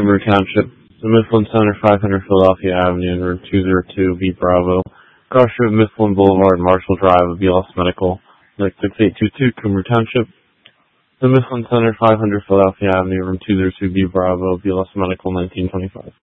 Coomer Township. The Mifflin Center, 500 Philadelphia Avenue, room 202, B Bravo. Cross Street, Mifflin Boulevard, Marshall Drive, BLS Medical. Next 6822, Coomer Township. The Mifflin Center, 500 Philadelphia Avenue, room 202, B Bravo, BLS Medical, 1925.